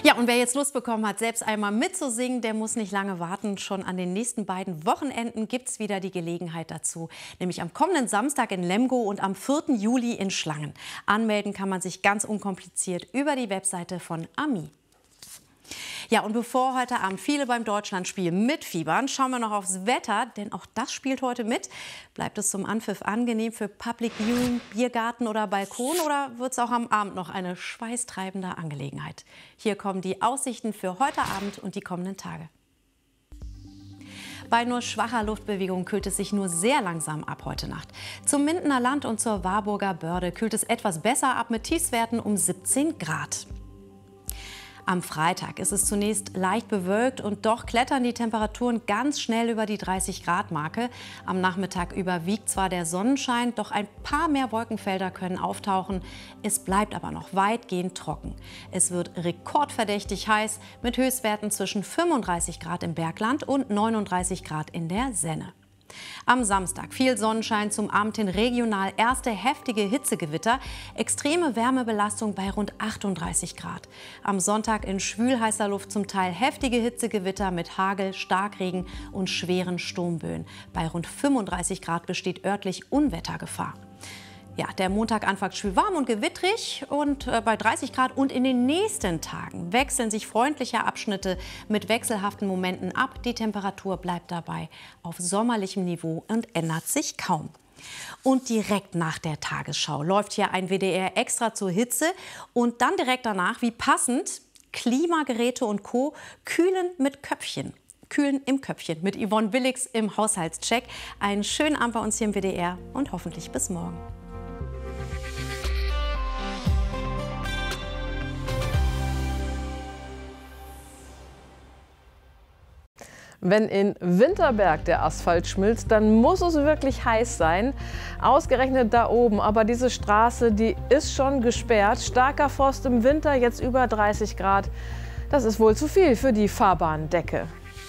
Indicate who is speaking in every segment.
Speaker 1: Ja, und wer jetzt Lust bekommen hat, selbst einmal mitzusingen, der muss nicht lange warten. Schon an den nächsten beiden Wochenenden gibt es wieder die Gelegenheit dazu. Nämlich am kommenden Samstag in Lemgo und am 4. Juli in Schlangen. Anmelden kann man sich ganz unkompliziert über die Webseite von AMI. Ja, und bevor heute Abend viele beim Deutschlandspiel mitfiebern, schauen wir noch aufs Wetter, denn auch das spielt heute mit. Bleibt es zum Anpfiff angenehm für Public Viewing, Biergarten oder Balkon oder wird es auch am Abend noch eine schweißtreibende Angelegenheit? Hier kommen die Aussichten für heute Abend und die kommenden Tage. Bei nur schwacher Luftbewegung kühlt es sich nur sehr langsam ab heute Nacht. Zum Mindener Land und zur Warburger Börde kühlt es etwas besser ab mit Tiefstwerten um 17 Grad. Am Freitag ist es zunächst leicht bewölkt und doch klettern die Temperaturen ganz schnell über die 30-Grad-Marke. Am Nachmittag überwiegt zwar der Sonnenschein, doch ein paar mehr Wolkenfelder können auftauchen. Es bleibt aber noch weitgehend trocken. Es wird rekordverdächtig heiß mit Höchstwerten zwischen 35 Grad im Bergland und 39 Grad in der Senne. Am Samstag viel Sonnenschein, zum Abend hin regional erste heftige Hitzegewitter, extreme Wärmebelastung bei rund 38 Grad. Am Sonntag in schwülheißer Luft zum Teil heftige Hitzegewitter mit Hagel, Starkregen und schweren Sturmböen. Bei rund 35 Grad besteht örtlich Unwettergefahr. Ja, der Montag anfangs schwül warm und gewittrig und bei 30 Grad. Und in den nächsten Tagen wechseln sich freundliche Abschnitte mit wechselhaften Momenten ab. Die Temperatur bleibt dabei auf sommerlichem Niveau und ändert sich kaum. Und direkt nach der Tagesschau läuft hier ein WDR extra zur Hitze. Und dann direkt danach, wie passend, Klimageräte und Co. kühlen mit Köpfchen. Kühlen im Köpfchen mit Yvonne Willigs im Haushaltscheck. Einen schönen Abend bei uns hier im WDR und hoffentlich bis morgen.
Speaker 2: Wenn in Winterberg der Asphalt schmilzt, dann muss es wirklich heiß sein. Ausgerechnet da oben. Aber diese Straße, die ist schon gesperrt. Starker Frost im Winter, jetzt über 30 Grad. Das ist wohl zu viel für die Fahrbahndecke.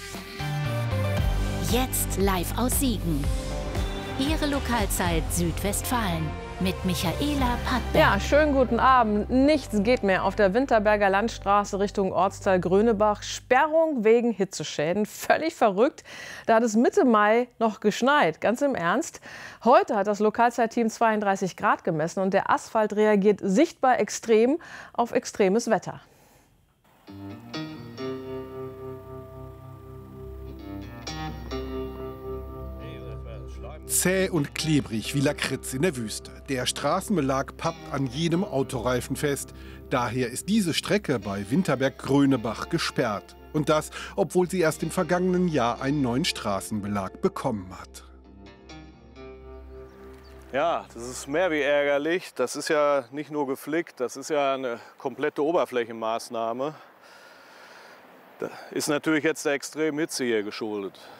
Speaker 3: Jetzt live aus Siegen. Ihre Lokalzeit Südwestfalen mit Michaela Pattberg.
Speaker 2: Ja, schönen guten Abend. Nichts geht mehr auf der Winterberger Landstraße Richtung Ortsteil Grönebach. Sperrung wegen Hitzeschäden. Völlig verrückt. Da hat es Mitte Mai noch geschneit. Ganz im Ernst. Heute hat das Lokalzeitteam 32 Grad gemessen und der Asphalt reagiert sichtbar extrem auf extremes Wetter.
Speaker 4: Zäh und klebrig wie Lakritz in der Wüste. Der Straßenbelag pappt an jedem Autoreifen fest. Daher ist diese Strecke bei Winterberg-Grönebach gesperrt. Und das, obwohl sie erst im vergangenen Jahr einen neuen Straßenbelag bekommen hat.
Speaker 5: Ja, das ist mehr wie ärgerlich. Das ist ja nicht nur geflickt, das ist ja eine komplette Oberflächenmaßnahme. Da ist natürlich jetzt der extremen Hitze hier geschuldet.